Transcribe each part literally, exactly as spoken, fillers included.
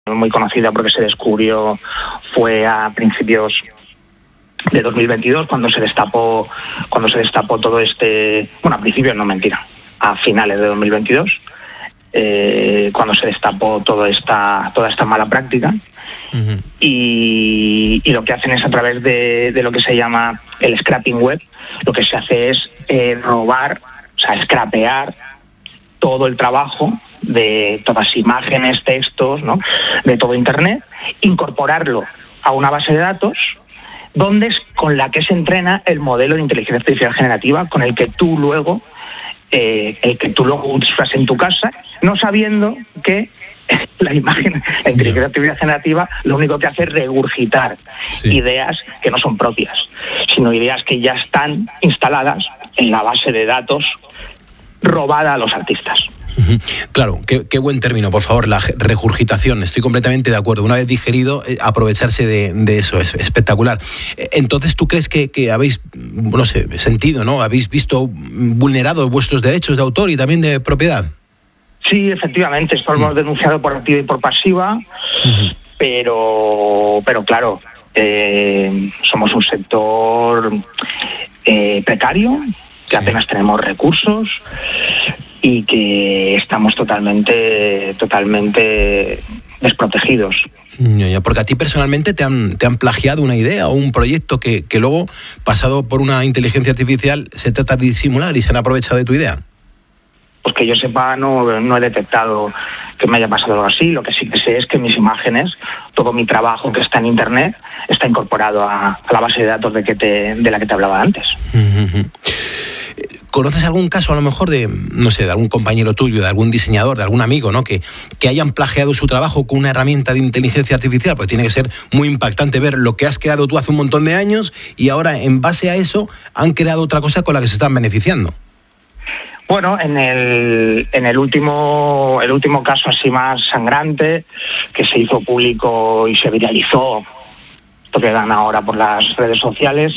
muy conocida porque se descubrió fue a principios de dos mil veintidós cuando se destapó cuando se destapó todo este, bueno, a principios no, mentira, a finales de dos mil veintidós, eh, cuando se destapó toda esta toda esta mala práctica. Uh-huh. y, y lo que hacen es, a través de, de lo que se llama el scrapping web, lo que se hace es eh, robar, o sea, scrapear todo el trabajo de todas imágenes, textos, ¿no?, de todo Internet, incorporarlo a una base de datos donde es con la que se entrena el modelo de inteligencia artificial generativa con el que tú luego eh, el que tú luego usas en tu casa, no sabiendo que la imagen, la inteligencia artificial generativa lo único que hace es regurgitar sí. ideas que no son propias, sino ideas que ya están instaladas en la base de datos robada a los artistas. Claro, qué, qué buen término, por favor, la regurgitación. Estoy completamente de acuerdo. Una vez digerido, eh, aprovecharse de, de eso es espectacular. Entonces, ¿tú crees que, que habéis, no sé, sentido, ¿no? ¿Habéis visto vulnerados vuestros derechos de autor y también de propiedad? Sí, efectivamente, esto lo hemos denunciado por activa y por pasiva, uh-huh. pero, pero claro, eh, somos un sector eh, precario, que sí. apenas tenemos recursos y que estamos totalmente, totalmente desprotegidos. Porque a ti personalmente te han, te han plagiado una idea o un proyecto que, que luego, pasado por una inteligencia artificial, se trata de disimular y se han aprovechado de tu idea. Pues que yo sepa, no, no he detectado que me haya pasado algo así. Lo que sí que sé es que mis imágenes, todo mi trabajo que está en Internet, está incorporado a, a la base de datos de, que te, de la que te hablaba antes. Uh-huh. ¿Conoces algún caso, a lo mejor, de, no sé, de algún compañero tuyo, de algún diseñador, de algún amigo, ¿no?, que, que hayan plagiado su trabajo con una herramienta de inteligencia artificial? Porque tiene que ser muy impactante ver lo que has creado tú hace un montón de años y ahora, en base a eso, han creado otra cosa con la que se están beneficiando. Bueno, en el en el último el último caso así más sangrante, que se hizo público y se viralizó, esto que dan ahora por las redes sociales,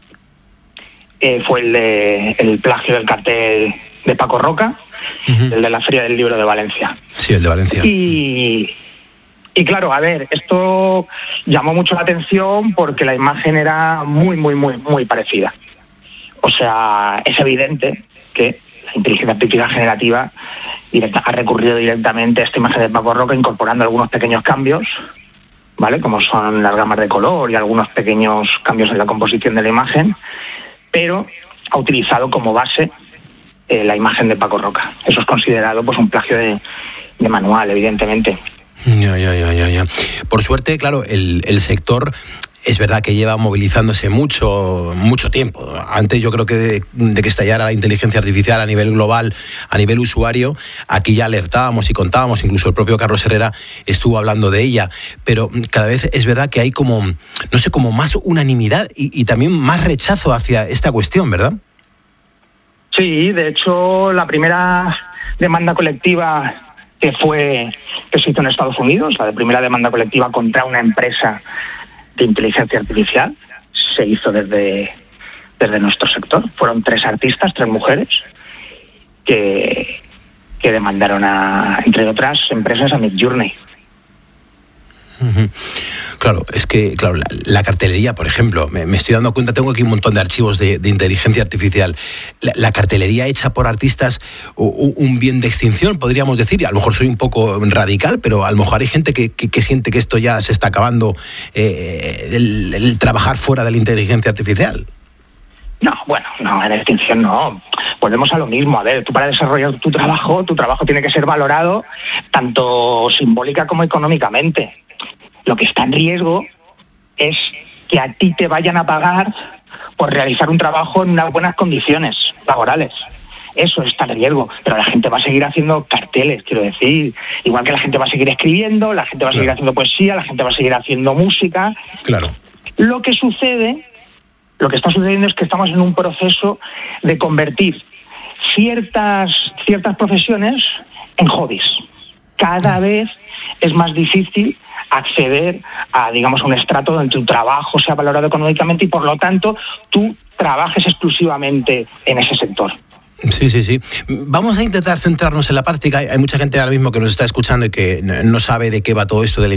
eh, fue el de el plagio del cartel de Paco Roca, uh-huh. el de la Feria del Libro de Valencia. Sí, el de Valencia. Y y claro, a ver, esto llamó mucho la atención porque la imagen era muy muy muy muy parecida. O sea, es evidente que la inteligencia artificial generativa directa, ha recurrido directamente a esta imagen de Paco Roca, incorporando algunos pequeños cambios, ¿vale?, como son las gamas de color y algunos pequeños cambios en la composición de la imagen, pero ha utilizado como base eh, la imagen de Paco Roca. Eso es considerado pues un plagio de, de manual, evidentemente. Ya, ya, ya, ya, ya. Por suerte, claro, el, el sector es verdad que lleva movilizándose mucho, mucho tiempo. Antes yo creo que de, de que estallara la inteligencia artificial a nivel global, a nivel usuario, aquí ya alertábamos y contábamos, incluso el propio Carlos Herrera estuvo hablando de ella, pero cada vez es verdad que hay como, no sé, como más unanimidad y, y también más rechazo hacia esta cuestión, ¿verdad? Sí, de hecho, la primera demanda colectiva que fue que se hizo en Estados Unidos, la de primera demanda colectiva contra una empresa de inteligencia artificial, se hizo desde, desde nuestro sector. Fueron tres artistas, tres mujeres, que, que demandaron, a, entre otras empresas, a Midjourney. Uh-huh. Claro, es que claro, la, la cartelería, por ejemplo, me, me estoy dando cuenta, tengo aquí un montón de archivos de, de inteligencia artificial. La, la cartelería hecha por artistas, un, un bien de extinción, podríamos decir. A lo mejor soy un poco radical, pero a lo mejor hay gente que, que, que siente que esto ya se está acabando, eh, el, el trabajar fuera de la inteligencia artificial. No, bueno, no, en extinción no. Volvemos a lo mismo. A ver, tú para desarrollar tu trabajo, tu trabajo tiene que ser valorado tanto simbólica como económicamente. Lo que está en riesgo es que a ti te vayan a pagar por realizar un trabajo en unas buenas condiciones laborales. Eso está en riesgo, pero la gente va a seguir haciendo carteles, quiero decir. Igual que la gente va a seguir escribiendo, la gente va a seguir claro. haciendo poesía, la gente va a seguir haciendo música. Claro. Lo que sucede, lo que está sucediendo es que estamos en un proceso de convertir ciertas, ciertas profesiones en hobbies. Cada vez es más difícil acceder a, digamos, a un estrato donde tu trabajo sea valorado económicamente y, por lo tanto, tú trabajes exclusivamente en ese sector. Sí, sí, sí. Vamos a intentar centrarnos en la práctica. Hay mucha gente ahora mismo que nos está escuchando y que no sabe de qué va todo esto de la